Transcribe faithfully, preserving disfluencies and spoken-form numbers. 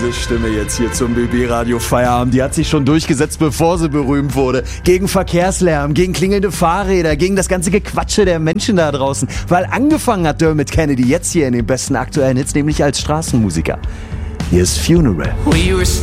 Diese Stimme jetzt hier zum B B-Radio Feierabend, die hat sich schon durchgesetzt, bevor sie berühmt wurde. Gegen Verkehrslärm, gegen klingelnde Fahrräder, gegen das ganze Gequatsche der Menschen da draußen. Weil angefangen hat Dermot Kennedy jetzt hier in den besten aktuellen Hits, nämlich als Straßenmusiker. Hier ist Funeral.